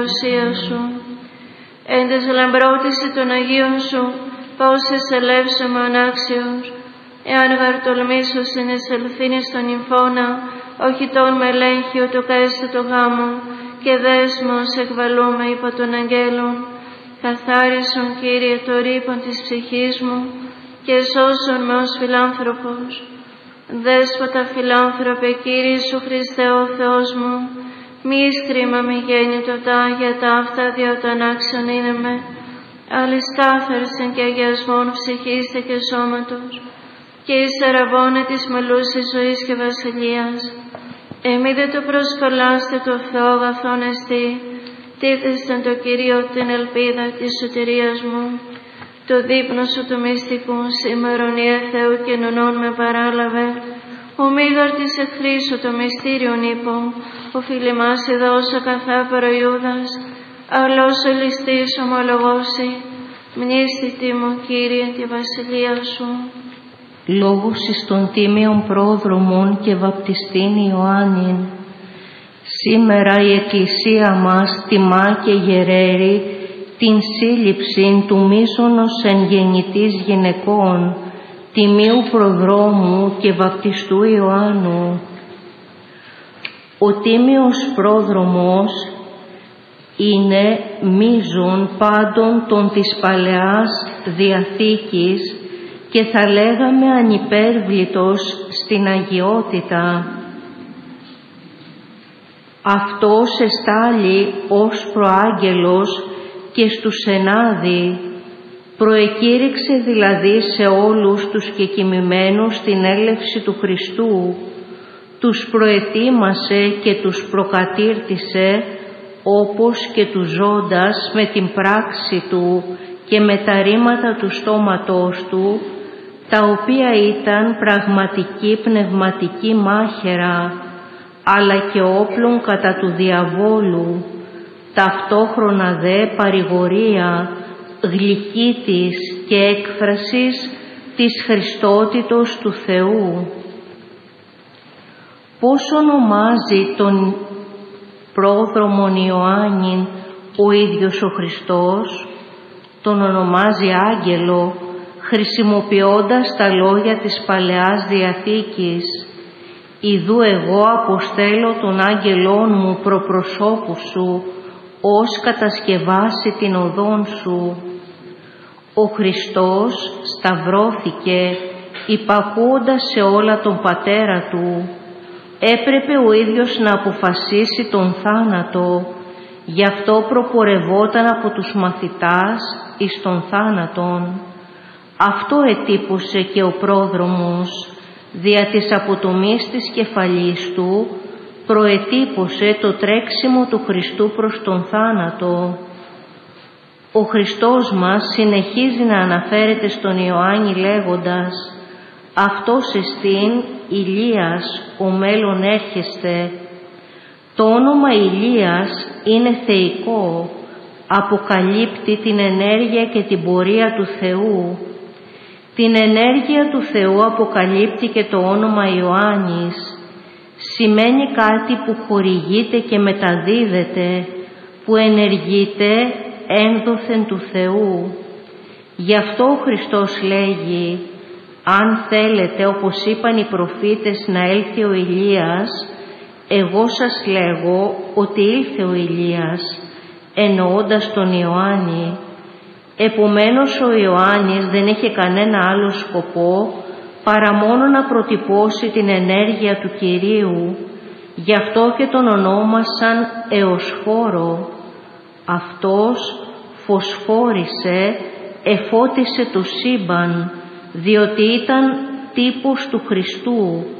παρουσία Σου. Εν τες λαμπρότηση των Αγίων Σου, πώς εσελεύσομαι ανάξιος, εάν γαρτολμήσω συνεσελθήν στον νυμφώνα, όχι τον με ελέγχει ούτω καίσθη το γάμο, και δέσμος εκβαλούμε υπό των αγγέλων. Καθάρισον, Κύριε, το ρήπον της ψυχής μου, και σώσον με ως φιλάνθρωπος. Δέσποτα φιλάνθρωπε, Κύριε Ιησού Χριστέ ο Θεός μου, μη σκρίμα μη γέννητοτα για τα αυτά διότι ανάξιον είναι με, αλιστάθερσεν και αγιασμόν ψυχήστε και σώματος, και εις αραβώνε της μελούσης ζωής και βασιλείας. Εμεί δε το προσκολάστε το Θεό αγαθόν εστί, τίθεστεν το Κυρίο την ελπίδα της σωτηρίας μου. Το δείπνο σου του μυστικού σήμερον Ιε Θεού και νονών με παράλαβε, ο μήγαρ της εχθρίσου το μυστήριον είπω, ο φιλημάς ειδώσα καθά προϊούδας, αλλός ο ληστής ομολογώσει, μνήστητη μου Κύριε τη βασιλεία σου. Λόγος εις των τίμιων πρόδρομων και βαπτιστήν Ιωάννην. Σήμερα η Εκκλησία μας τιμά και γεραίρει την σύλληψη του μείζωνος εν γεννητής γυναικών, τιμίου προδρόμου και βαπτιστού Ιωάννου. Ο τίμιος πρόδρομος είναι μείζων πάντων των της Παλαιάς Διαθήκης και θα λέγαμε ανυπέρβλητος στην αγιότητα. Αυτός εστάλει ως προάγγελος και στους ενάδει, προεκήρυξε δηλαδή σε όλους τους κεκοιμημένους την έλευση του Χριστού, τους προετοίμασε και τους προκατήρτισε, όπως και τους ζώντας με την πράξη του και με τα ρήματα του στόματός του, τα οποία ήταν πραγματική πνευματική μάχαιρα, αλλά και όπλων κατά του διαβόλου, ταυτόχρονα δε παρηγορία, γλυκύτης και έκφρασης της Χριστότητος του Θεού. Πώς ονομάζει τον πρόδρομον Ιωάννην ο ίδιος ο Χριστός? Τον ονομάζει άγγελο, χρησιμοποιώντας τα λόγια της Παλαιάς Διαθήκης. «Ιδού εγώ αποστέλω τον άγγελόν μου προπροσώπου σου, ως κατασκευάσει την οδόν σου». Ο Χριστός σταυρώθηκε υπακούοντας σε όλα τον Πατέρα Του. Έπρεπε ο ίδιος να αποφασίσει τον θάνατο, γι' αυτό προπορευόταν από τους μαθητάς εις τον θάνατον. Αυτό ετύπωσε και ο πρόδρομος, δια της αποτομής της κεφαλής του, προετύπωσε το τρέξιμο του Χριστού προς τον θάνατο. Ο Χριστός μας συνεχίζει να αναφέρεται στον Ιωάννη λέγοντας «Αυτός εστίν Ηλίας, ο μέλλον έρχεστε». Το όνομα Ηλίας είναι θεϊκό, αποκαλύπτει την ενέργεια και την πορεία του Θεού. Την ενέργεια του Θεού αποκαλύπτει και το όνομα Ιωάννης. Σημαίνει κάτι που χορηγείται και μεταδίδεται, που ενεργείται ένδοθεν του Θεού. Γι' αυτό ο Χριστός λέγει «Αν θέλετε, όπως είπαν οι προφήτες, να έλθει ο Ηλίας, εγώ σας λέγω ότι ήλθε ο Ηλίας», εννοώντας τον Ιωάννη. Επομένως ο Ιωάννης δεν είχε κανένα άλλο σκοπό παρά μόνο να προτυπώσει την ενέργεια του Κυρίου. Γι' αυτό και τον ονόμασαν Εωσφόρο. Αυτός φωσφόρησε, εφώτισε το σύμπαν, διότι ήταν τύπος του Χριστού.